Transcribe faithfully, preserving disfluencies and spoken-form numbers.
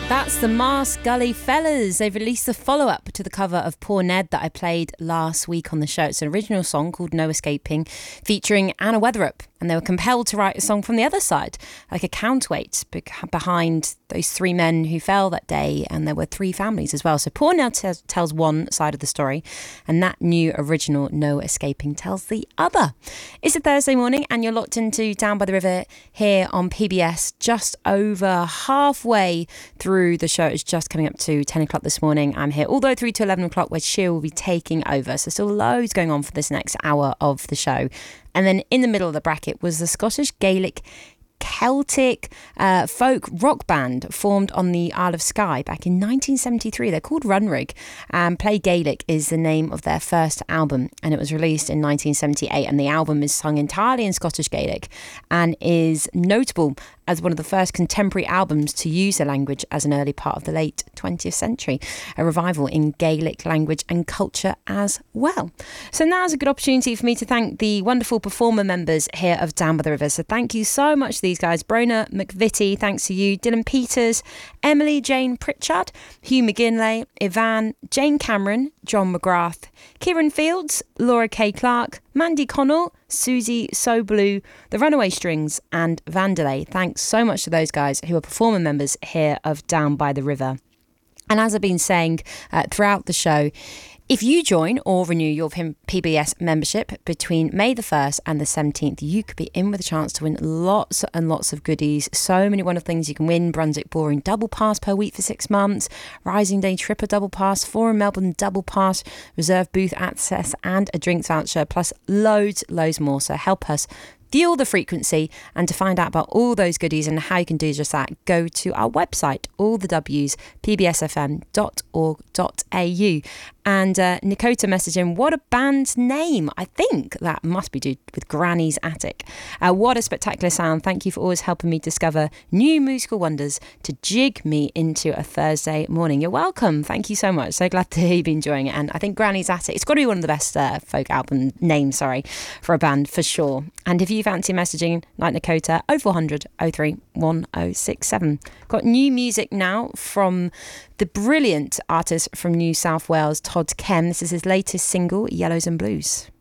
That's the Mars Gully Fellas. They've released the follow-up to the cover of Poor Ned that I played last week on the show. It's an original song called No Escaping, featuring Anna Weatherup. And they were compelled to write a song from the other side, like a counterweight be- behind those three men who fell that day. And there were three families as well. So Poor Ned t- tells one side of the story, and that new original No Escaping tells the other. It's a Thursday morning, and you're locked into Down by the River here on P B S, just over halfway through the show. It's just coming up to ten o'clock this morning. I'm here all the way through to eleven o'clock, where she will be taking over. So still loads going on for this next hour of the show. And then in the middle of the bracket was the Scottish Gaelic Celtic uh, folk rock band formed on the Isle of Skye back in nineteen seventy-three. They're called Runrig, and Play Gaelic is the name of their first album, and it was released in nineteen seventy-eight, and the album is sung entirely in Scottish Gaelic and is notable as one of the first contemporary albums to use the language as an early part of the late twentieth century, a revival in Gaelic language and culture as well. So now's a good opportunity for me to thank the wonderful performer members here of Down by the River. So thank you so much to these guys. Brona McVitie, thanks to you. Dylan Peters, Emily Jane Pritchard, Hugh McGinley, Ivan, Jane Cameron, John McGrath, Kieran Fields, Laura K. Clark, Mandy Connell, Susie So Blue, The Runaway Strings and Vandelay. Thanks so much to those guys who are performer members here of Down by the River. And as I've been saying uh, throughout the show, if you join or renew your P B S membership between May the first and the seventeenth, you could be in with a chance to win lots and lots of goodies. So many wonderful things you can win. Brunswick Boring double pass per week for six months. Rising Day Tripper double pass. Forum Melbourne double pass. Reserve booth access and a drinks voucher. Plus loads, loads more. So help us fuel the frequency, and to find out about all those goodies and how you can do just that, go to our website, all the W's, p b s f m dot org dot a u. And uh, Nikota messaging, what a band's name. I think that must be due with Granny's Attic. Uh, what a spectacular sound. Thank you for always helping me discover new musical wonders to jig me into a Thursday morning. You're welcome. Thank you so much. So glad to hear you've been enjoying it. And I think Granny's Attic, it's got to be one of the best uh, folk album names, sorry, for a band for sure. And if you fancy messaging like Nikota, oh four hundred, oh three, one oh six seven. Got new music now from the brilliant artist from New South Wales, Todd Kem. This is his latest single, Yellows and Blues.